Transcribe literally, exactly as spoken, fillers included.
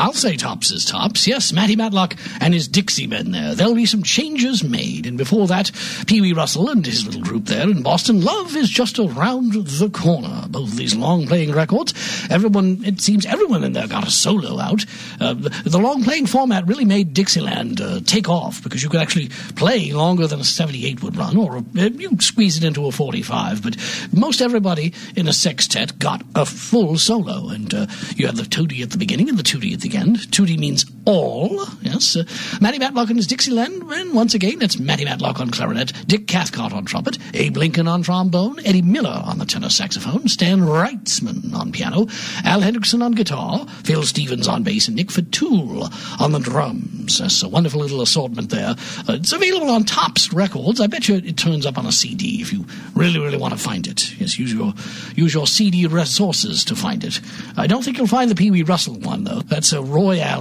I'll say tops is tops. Yes, Matty Matlock and his Dixie Men there. There'll be some changes made. And before that, Pee Wee Russell and his little group there in Boston. Love is just around the corner. Both of these long-playing records. Everyone, it seems everyone in there got a solo out. Uh, the, the long-playing format really made Dixieland uh, take off because you could actually play longer than a seventy-eight would run, or a, you could squeeze it into a forty-five. But most everybody in a sextet got a full solo. And uh, you had the tootie at the beginning and the tootie at the end. Tootie means all, yes. Uh, Matty Matlock and his Dixieland, and once again, it's Matty Matlock on clarinet, Dick Cathcart on trumpet, Abe Lincoln on trombone, Eddie Miller on the tenor saxophone, Stan Wrightsman on piano, Al Hendrickson on guitar, Phil Stevens on bass, and Nick Fatul on the drums. That's a wonderful little assortment there. Uh, it's available on Tops Records. I bet you it turns up on a C D if you really, really want to find it. Yes, use your use your C D resources to find it. I don't think you'll find the Pee Wee Russell one, though. That's a Royale